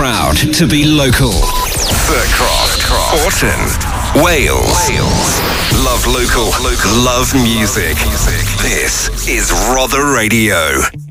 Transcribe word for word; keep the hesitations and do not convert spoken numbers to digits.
proud to be local. The Croft, Orton, Wales. Wales. Love local, local. Love music. This is Rother Radio.